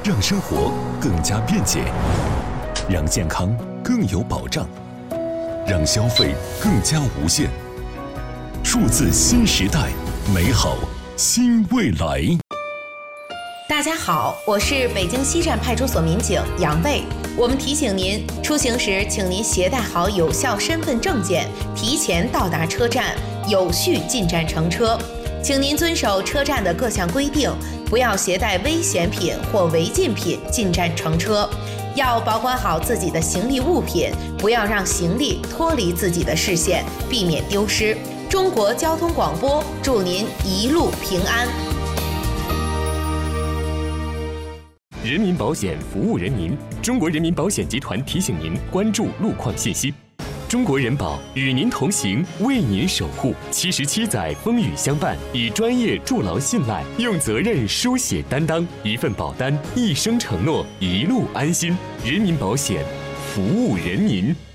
让生活更加便捷，让健康更有保障，让消费更加无限。数字新时代，美好新未来。 大家好，我是北京西站派出所民警杨卫。我们提醒您，出行时请您携带好有效身份证件，提前到达车站，有序进站乘车。请您遵守车站的各项规定，不要携带危险品或违禁品进站乘车。要保管好自己的行李物品，不要让行李脱离自己的视线，避免丢失。中国交通广播祝您一路平安。 人民保险服务人民，中国人民保险集团提醒您关注路况信息。中国人保与您同行，为您守护。77载风雨相伴，以专业筑牢信赖，用责任书写担当。一份保单，一生承诺，一路安心。人民保险，服务人民。